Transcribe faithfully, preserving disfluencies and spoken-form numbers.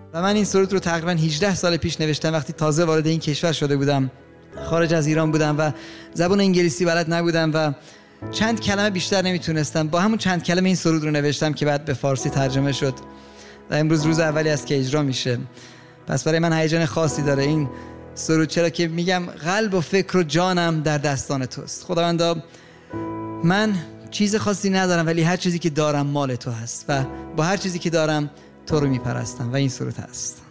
و من این سرود رو تقریبا هجده سال پیش نوشتم وقتی تازه وارد این کشور شده بودم، خارج از ایران بودم و زبان انگلیسی بلد نبودم و چند کلمه بیشتر نمیتونستم. با همون چند کلمه این سرود رو نوشتم که بعد به فارسی ترجمه شد و امروز روز اولی است که اجرا میشه. پس برای من هیجان خاصی داره این سرود، چرا که میگم قلب و فکر و جانم در دستان توست. خداوندا من چیز خاصی ندارم ولی هر چیزی که دارم مال تو هست و با هر چیزی که دارم تو رو میپرستم و این سرود هست.